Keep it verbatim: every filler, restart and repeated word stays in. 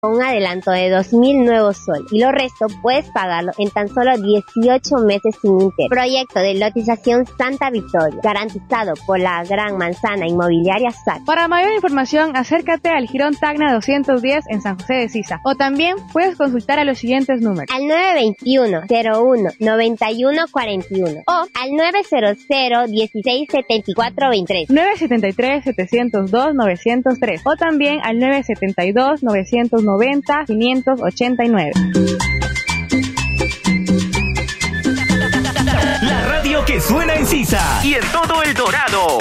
con un adelanto de dos mil nuevos soles y lo resto puedes pagarlo en tan solo dieciocho meses sin interés. Proyecto de lotización Santa Victoria, garantizado por la Gran Manzana Inmobiliaria S A C. Para mayor información, acércate al Jirón Tacna doscientos diez en San José de Sisa, o también puedes consultar a los siguientes números: al nueve veintiuno, cero uno, noventa y uno cuarenta y uno o al nueve cero cero, dieciséis setenta y cuatro veintitrés, nueve setenta y tres, setecientos dos, novecientos tres o también al nueve setenta y dos, novecientos noventa, quinientos ochenta y nueve. La radio que suena en Sisa y en todo El Dorado.